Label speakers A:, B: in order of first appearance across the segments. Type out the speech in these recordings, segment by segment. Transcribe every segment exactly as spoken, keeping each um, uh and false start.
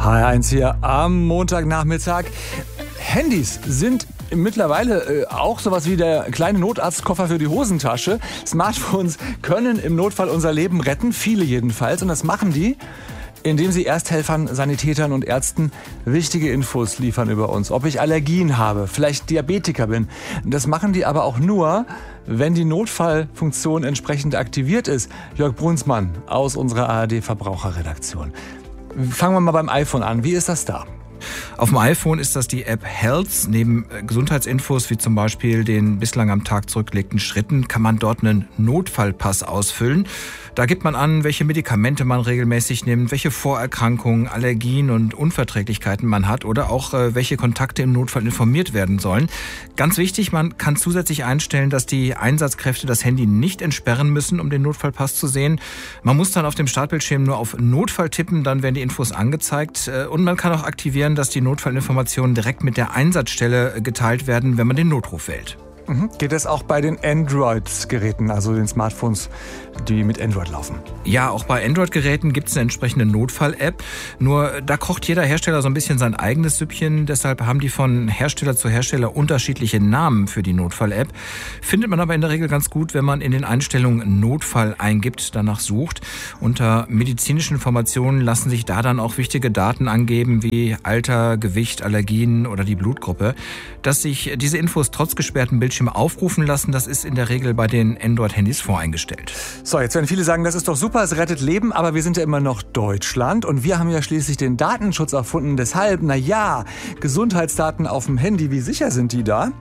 A: H R eins hier am Montagnachmittag. Handys sind mittlerweile äh, auch sowas wie der kleine Notarztkoffer für die Hosentasche. Smartphones können im Notfall unser Leben retten, viele jedenfalls. Und das machen die, indem sie Ersthelfern, Sanitätern und Ärzten wichtige Infos liefern über uns. Ob ich Allergien habe, vielleicht Diabetiker bin. Das machen die aber auch nur, wenn die Notfallfunktion entsprechend aktiviert ist. Jörg Brunsmann aus unserer A R D-Verbraucherredaktion. Fangen wir mal beim iPhone an. Wie ist das da?
B: Auf dem iPhone ist das die App Health. Neben Gesundheitsinfos wie zum Beispiel den bislang am Tag zurückgelegten Schritten kann man dort einen Notfallpass ausfüllen. Da gibt man an, welche Medikamente man regelmäßig nimmt, welche Vorerkrankungen, Allergien und Unverträglichkeiten man hat oder auch äh, welche Kontakte im Notfall informiert werden sollen. Ganz wichtig, man kann zusätzlich einstellen, dass die Einsatzkräfte das Handy nicht entsperren müssen, um den Notfallpass zu sehen. Man muss dann auf dem Startbildschirm nur auf Notfall tippen, dann werden die Infos angezeigt. Und man kann auch aktivieren, dass die Notfallinformationen direkt mit der Einsatzstelle geteilt werden, wenn man den Notruf wählt.
A: Mhm. Geht das auch bei den Android-Geräten, also den Smartphones, die mit Android laufen?
B: Ja, auch bei Android-Geräten gibt es eine entsprechende Notfall-App. Nur da kocht jeder Hersteller so ein bisschen sein eigenes Süppchen. Deshalb haben die von Hersteller zu Hersteller unterschiedliche Namen für die Notfall-App. Findet man aber in der Regel ganz gut, wenn man in den Einstellungen Notfall eingibt, danach sucht. Unter medizinischen Informationen lassen sich da dann auch wichtige Daten angeben, wie Alter, Gewicht, Allergien oder die Blutgruppe. Dass sich diese Infos trotz gesperrten Bildschirm aufrufen lassen, das ist in der Regel bei den Android-Handys voreingestellt.
A: So, jetzt werden viele sagen, das ist doch super, es rettet Leben, aber wir sind ja immer noch Deutschland und wir haben ja schließlich den Datenschutz erfunden. Deshalb, na ja, Gesundheitsdaten auf dem Handy, wie sicher sind die da?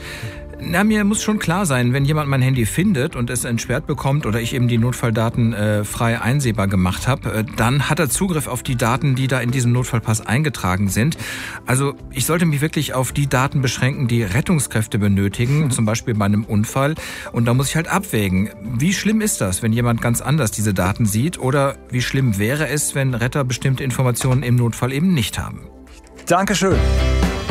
B: Na, mir muss schon klar sein, wenn jemand mein Handy findet und es entsperrt bekommt oder ich eben die Notfalldaten äh, frei einsehbar gemacht habe, äh, dann hat er Zugriff auf die Daten, die da in diesem Notfallpass eingetragen sind. Also ich sollte mich wirklich auf die Daten beschränken, die Rettungskräfte benötigen, mhm. zum Beispiel bei einem Unfall. Und da muss ich halt abwägen, wie schlimm ist das, wenn jemand ganz anders diese Daten sieht, oder wie schlimm wäre es, wenn Retter bestimmte Informationen im Notfall eben nicht haben.
A: Dankeschön.